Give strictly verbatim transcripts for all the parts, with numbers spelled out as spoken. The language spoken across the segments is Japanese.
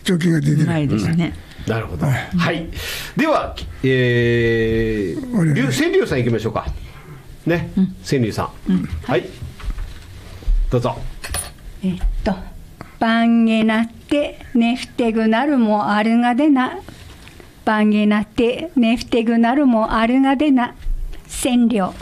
腸筋が出てる。 ないですね、 うん、なるほど、はいはい、では、えー、川柳さんいきましょうかね、うん、川柳さん、うん、はい、どうぞ。 えっとバンゲなってネフテグナルもあるがでな、バンゲなってネフテグナルもあるがでな、千両。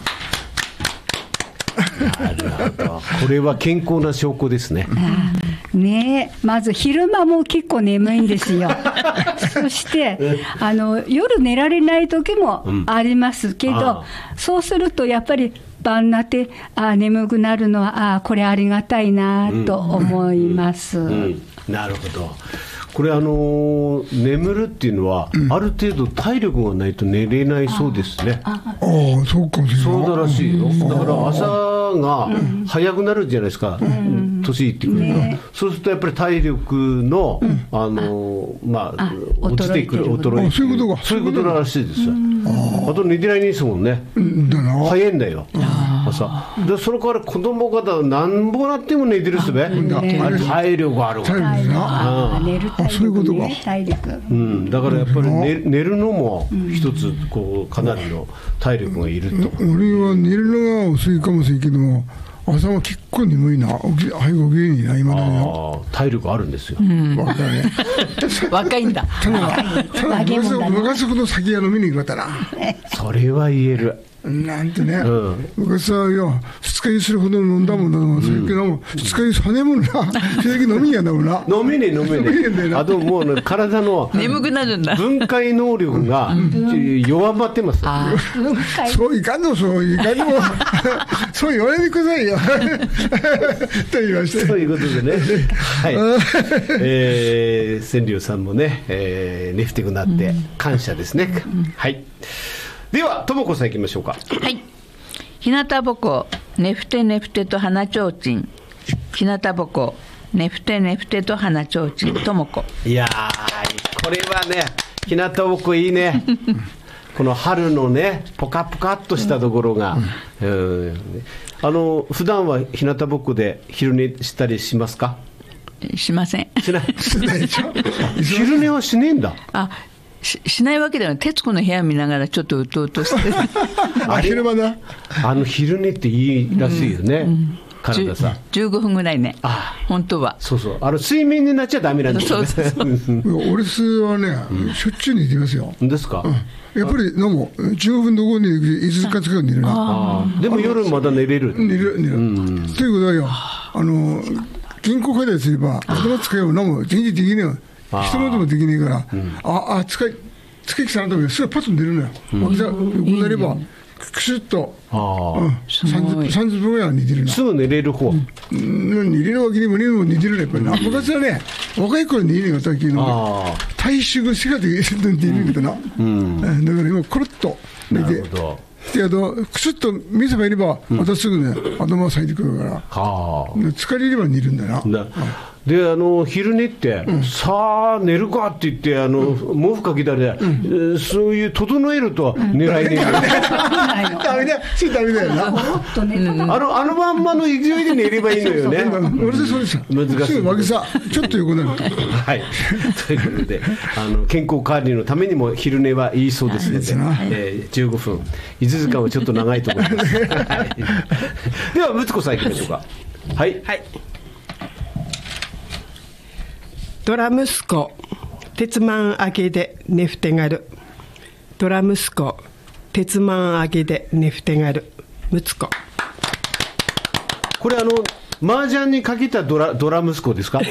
なるほど、これは健康な証拠ですね。 ねえ、まず昼間も結構眠いんですよそしてあの夜寝られない時もありますけど、うん、そうするとやっぱり晩になってあ眠くなるのはあこれありがたいなと思います、うんうんうん、なるほど。これあのー、眠るっていうのは、うん、ある程度体力がないと寝れないそうですね。 ああ、そうかもしれない。 そうだらしいよ。だから朝が早くなるじゃないですか、うん、年いってくると、ね、そうするとやっぱり体力の、うん、あのー、まあ、落ちてくる、衰えてくる、そういうことか、そういうことらしいですよ。あと寝てないですもんね、うん、早いんだよ朝で。それから子供方なんぼなっても寝てるすべ、ね、体力あるから、 あ寝る体力、ね、そういうことか、体力、 うん、だからやっぱり 寝, 寝るのも一つこうかなりの体力がいると。 俺は寝るのが遅いかもしれんけども、朝は結構眠いな、早く起きれにな、今だよ。 体力あるんですよ、うん、 若い若いんだ。 ただ昔ほど酒が飲みに行かったなそれは言える。 なんてね、うん、昔はよ二日酔いするほど飲んだもんだもん、それけども二日酔いさねえもんな正直飲みやんだもんな。 飲めねえ飲めねえあともう、ね、体の眠くなるんだ、 分解能力が弱まってます、 うん、そういかんの、そういかんのそう言われてくださいよと言いまして、 そういうことでねはい、えー、川柳さんもね、えー、ネフテクなって感謝ですね、うん、はい。ではともこさんいきましょうか。 はい。日向ぼこねふてねふてと花ちょうちん、日向ぼこねふてねふてと花ちょうちん、ともこ。 いやーこれはね日向ぼこいいねこの春のねポカポカっとしたところが、うんうん、あの普段は日向ぼこで昼寝したりしますか？ しません。 しない昼寝はしねえんだ。 あし, しないわけではない。徹子の部屋見ながらちょっとうとうとしてあ昼間だ。 あの昼寝っていいらしいよね、うんうん、体さじゅうごふんぐらいね。あ本当はそうそう、あの睡眠になっちゃダメなんですよね。そうそうそう俺すはね、うん、しょっちゅう寝てますよ。 ですか、 うん、やっぱり飲もじゅうごふんどころにいつかつか寝るな。 ああでも夜まだ寝れる。 寝る寝る、うん、ということはよ、あの銀行解体すれば頭使えば飲む全然できねえよ。人のでもできねえから、うん、ああ使い使いきさなとすぐパッと出るのよ。わきさ横になればクシュッと、あ、うん、さんじゅっぷんぐらいは寝てるな。 すぐ寝れる方、うん、 寝れるわけにも寝るのも寝てるねやっぱりな、うん、昔はね若い頃寝れなかったけど体臭しがで寝れるけどな、うん、だから今コロッと寝て、であとクシュッと見せばいればまたすぐね、うん、頭が咲いてくるから、うん、疲れれば寝るんだな。だであの昼寝って、うん、さあ寝るかって言ってあの、うん、毛布かけたりで、うんえー、そういう整えると寝られねえよ、うん、 ダメだよ、それダメだよな、 うん、あのあのまんまの勢いで寝ればいいのよね。 俺でそうですよ、 難しいわけさちょっと横になるはいということであの健康管理のためにも昼寝はいいそうですので、えー、じゅうごふんいちじかんはちょっと長いと思います、はい、ではムツコさんいきましょうか。はい、 はい、ドラ息子鉄満揚げでねふてがる、ドラ息子鉄満揚げでねふてがる、ムツコ。 これあの麻雀にかけたドラドラ息子ですか？う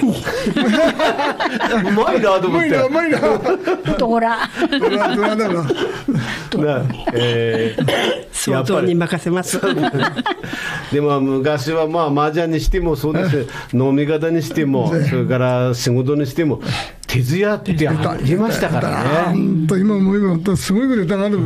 まいなと思って。 うまいな、うまいな。 ドラ。 ドラドラだな。 えー、 想像に任せます。 でも昔はまあ麻雀にしてもそうです。飲み方にしても、それから仕事にしても。徹夜ってありましたからね。 本当今もう今すごいことだな、うん、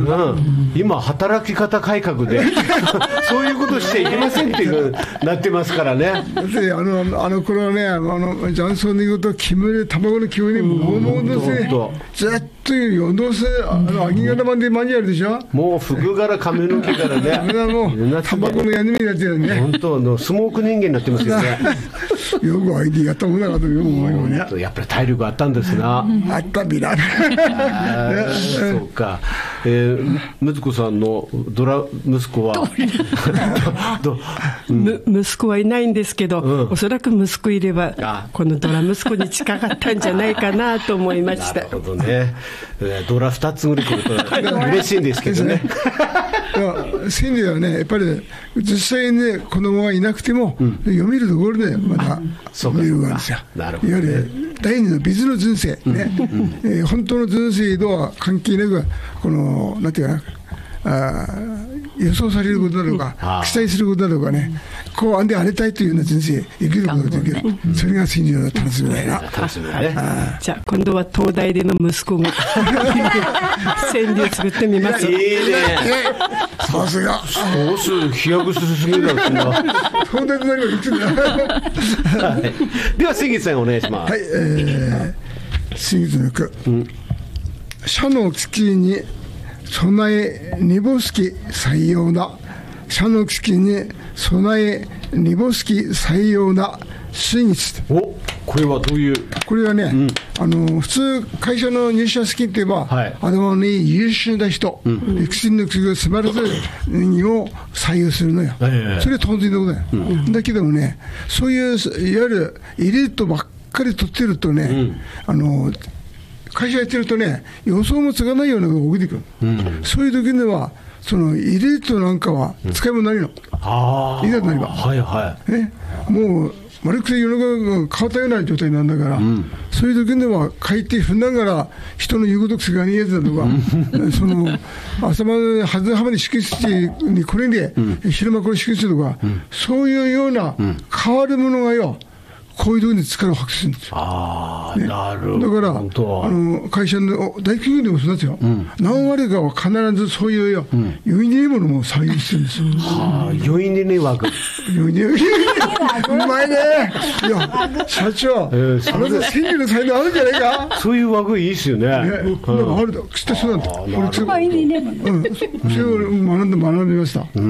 今働き方改革でそういうことしちゃいけませんってなってますからね。 であのあの頃はね、あの雀荘の言うこと煙卵の煙にもうもうどせずっと夜どせあの秋方までマニュアルでしょ。 もう服から髪の毛からねもう卵の屋根になってるね。 本当のスモーク人間になってますよね。 よくアイディやったもんなかとよく思うよね。 やっぱり体力あったんなんですな。 あったびら。 そうか。えー、息子さんのドラ息子はどむ息子はいないんですけど、うん、おそらく息子いればこのドラ息子に近かったんじゃないかなと思いました。 なるほどね。ドラふたつぐらい来ると嬉しいんですけどね。 心理はね、やっぱり実際に、ね、子供がいなくても、うん、読めるところでまだ見るわけですよ。いわゆる第二の別の人生、ね、うんうんえー、本当の人生とは関係なく、このなんていうかな、あ予想されることだとか、うん、期待することだとかね、こうあんであれたいというような人生生きることができる、うん、それが心理の楽しみだよな。 楽しみだね。 じゃあ今度は東大での息子が川柳作ってみます。 いいね。 さすが。 そうする飛躍すすぎるだろうな。 東大で何を言ってんだ。 はい、では杉さんお願いします。 はい、えー、杉の句。うん、社の危機に備え煮干すき採用な、社の危機に備え煮干すき採用な真実。 お、これはどういう。 これはね、うん、あの普通会社の入社式って言えば、はい、あのね優秀な人、うん、きちんと素晴らしい人を採用するのよ、うん、それは当然のことだよ、うん、だけどもね、そういういわゆるエリートばっかり取ってるとね、うん、あの会社やってるとね、予想もつかないようなことが起きてくる、うん、そういう時にはそのエリートなんかは使い物になるの、うん、ああ、いざとなれば、はいはい、ね、もうまるく世の中が変わったような状態なんだから、うん、そういう時には書いて踏んながら人の言うことくせがねえやつだとか、うん、その朝まではずはまに敷地にこれで、うん、昼間これ敷地とか、うん、そういうような変わるものがよ、こういうところに力を発揮するんですよ。あ、ね、なるほど。だからあの会社の大企業でもそうですよ、うん、何割かは必ずそういうよ、うん、良いねえものも採用してるんですよ。 はあ、良いねえ枠。 良いねえうまいね。いや社長、えー、あなた戦略の才能あるんじゃないか。 そういう枠いいですよね。ね、 うん、あるだ。きっとそうなんだ。俺良いねえもの。うん、それを学んで学んでました。うん、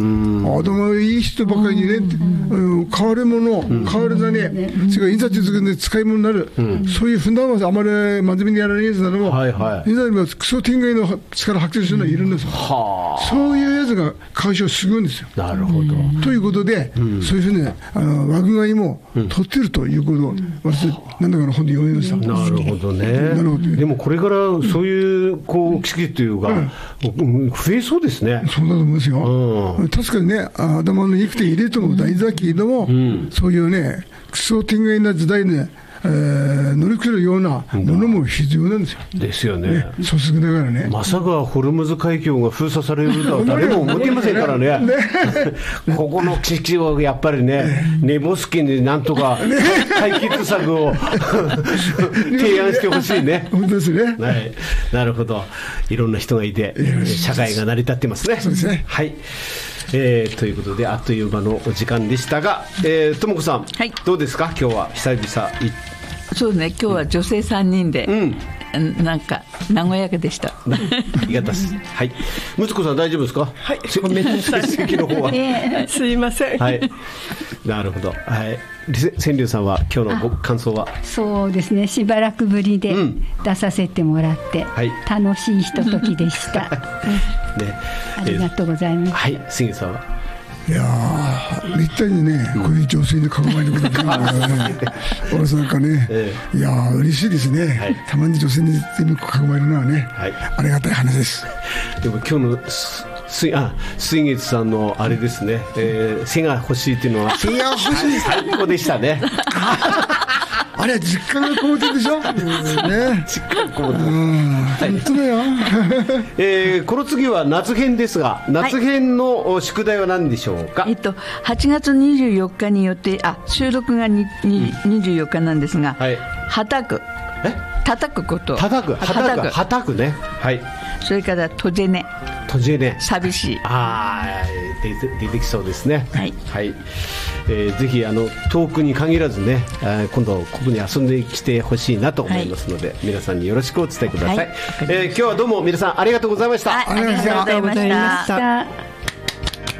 あ、でもいい人ばかりにね、うん、変わるもの、うん、変わるだね。それから印刷術で使い物になる、うん、そういうふんだんはあまり真面目にやらないやつなのも、はいはい、印刷にもクソ天外の力発揮するのがいるんですよ、はあ、そういうやつが会社をすぐんですよ。 なるほど。 ということで、うん、そういうふうにあの枠外も取ってるということを、うん、私なんだかの本で読みました。 なるほどね。なるほど。でもこれからそういうこう機器というか、うん、増えそうですね。 そうだと思うんですよ、うん、確かにね、頭の生きているとも大事だけれども、うん、そういうねクソ天外な時代ね、えー、乗り切るようなものも必要なんですよ。 ですよね。 素数だからね。 まさかホルムズ海峡が封鎖されるとは誰も思っていませんからね。ねねここの基地をやっぱりね、ネボスキになんとか解決策を提案してほしいね。 本当ですね。 はい。なるほど。いろんな人がいて、社会が成り立ってますね。 そうですね。 はい。えー、ということであっという間のお時間でしたが、えー、ともこさん、はい、どうですか今日は久々。 そうね、今日は女性さんにんで、うん、なんか和やかでした。 ありがたす。はい。息子さん大丈夫ですか。 はい。ごめんなさい。 席の方は。 すいません。 はい。なるほど。はい。川柳さんは今日のご感想は。 そうですね。しばらくぶりで出させてもらって、うん、はい、楽しいひとときでした。ね。ありがとうございます。 はい。杉さんは。 いやー、めったにね、うん、こういう女性に囲まれることがないからね、俺なんかね、ええ、いやー、嬉しいですね、はい、たまに女性に全部囲まれるのはね、はい、ありがたい話です。 でも今日の水あ水月さんのあれですね、えー、背が欲しいっていうのは、 背が欲しい最高でしたね。 あれ実感がこもってるでしょ、ね、 実感がこもってる、 本当だよ。 えー、この次は夏編ですが、夏編の宿題は何でしょうか。 はい、えっと、はちがつにじゅうよっかによってあ収録がに、うん、にじゅうよっかなんですが、はい、はたくえ叩くことはたくはたくはたくね、はい、 それからとじねとじね寂しい、 あ出て、出てきそうですね。 はい、 はい、えー、ぜひあの遠くに限らずね、えー、今度ここに遊んできてほしいなと思いますので、はい、皆さんによろしくお伝えください。はい、えー、今日はどうも皆さんありがとうございました。 はい、ありがとうございました。